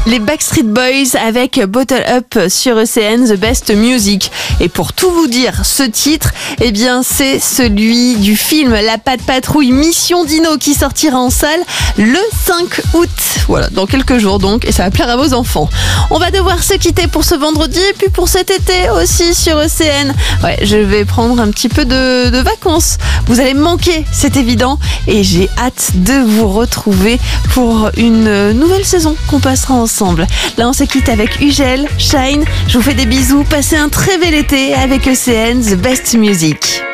Les Backstreet Boys avec Bottle Up sur ECN, The Best Music. Et pour tout vous dire, ce titre, eh bien, c'est celui du film La Patte Patrouille Mission Dino qui sortira en salle le 5 août. Voilà, dans quelques jours donc, et ça va plaire à vos enfants. On va devoir se quitter pour ce vendredi et puis pour cet été aussi sur ECN. Ouais, je vais prendre un petit peu de vacances. Vous allez me manquer, c'est évident. Et j'ai hâte de vous retrouver pour une nouvelle saison qu'on passera ensemble. Là, on se quitte avec Ugel, Shine. Je vous fais des bisous. Passez un très bel été avec ECN, The Best Music.